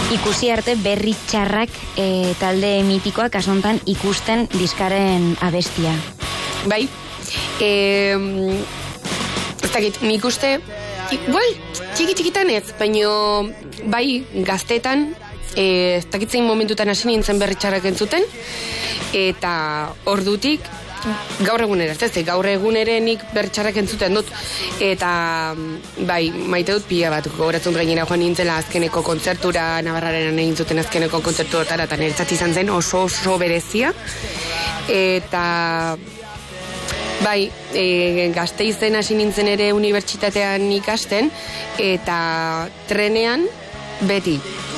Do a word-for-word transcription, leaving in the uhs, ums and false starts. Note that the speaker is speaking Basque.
ikusi arte berri txarrak e, talde mitikoak asontan ikusten diskaren abestia. Bai, e, ez dakit, nik uste, igual, txiki-txikitan ez, baino, bai, gaztetan, e, ez dakitzein momentutan hasi nintzen berri txarrak entzuten, eta ordutik, gaur egunera, ez ez, gaur egunerenik bertxarrak entzuten dut, eta bai, maite dut pila bat, gogoratzen gainera joan nintzela azkeneko kontzertura, Navarraren egin zuten azkeneko kontzertuotara, eta niretzat izan zen oso oso berezia, eta bai, e, Gasteizen hasi nintzen ere unibertsitatean ikasten, eta trenean beti